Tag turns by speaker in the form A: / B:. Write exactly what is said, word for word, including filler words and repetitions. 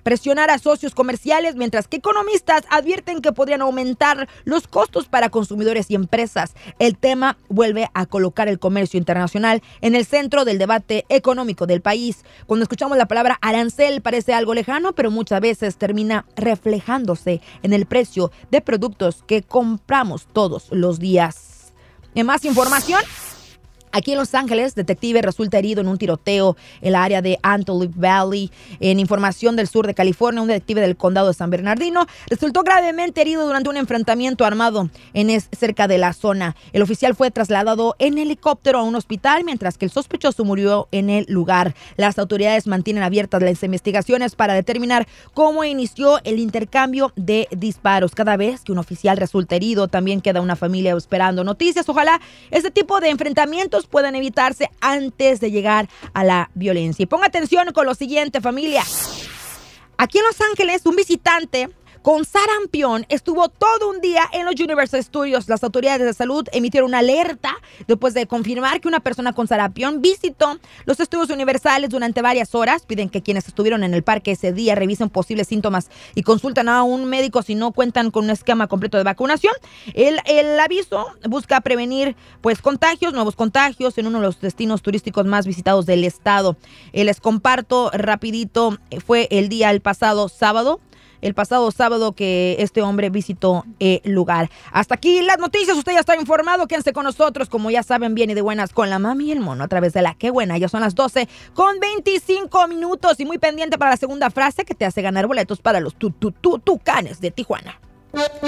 A: presionar a socios comerciales, mientras que economistas advierten que podrían aumentar los costos para consumidores y empresas. El tema vuelve a colocar el comercio internacional en el centro del debate económico del país. Cuando escuchamos la palabra arancel parece algo lejano, pero muchas veces termina reflejándose en el precio de productos que compramos todos los días. En más información, aquí en Los Ángeles, detective resulta herido en un tiroteo en la área de Antelope Valley. En información del sur de California, un detective del condado de San Bernardino resultó gravemente herido durante un enfrentamiento armado en es, cerca de la zona. El oficial fue trasladado en helicóptero a un hospital, mientras que el sospechoso murió en el lugar. Las autoridades mantienen abiertas las investigaciones para determinar cómo inició el intercambio de disparos. Cada vez que un oficial resulta herido, también queda una familia esperando noticias. Ojalá este tipo de enfrentamientos puedan evitarse antes de llegar a la violencia. Y ponga atención con lo siguiente, familia. Aquí en Los Ángeles, un visitante con sarampión estuvo todo un día en los Universal Studios. Las autoridades de salud emitieron una alerta después de confirmar que una persona con sarampión visitó los estudios universales durante varias horas. Piden que quienes estuvieron en el parque ese día revisen posibles síntomas y consulten a un médico si no cuentan con un esquema completo de vacunación. El, el aviso busca prevenir pues contagios, nuevos contagios en uno de los destinos turísticos más visitados del estado. Eh, les comparto rapidito, fue el día el pasado sábado. El pasado sábado que este hombre visitó el lugar. Hasta aquí las noticias. Usted ya está informado. Quédense con nosotros. Como ya saben, bien y de buenas con la mami y el mono a través de la Qué Buena. Ya son las doce con veinticinco minutos. Y muy pendiente para la segunda frase que te hace ganar boletos para los tu, tu, tu, Tucanes de Tijuana.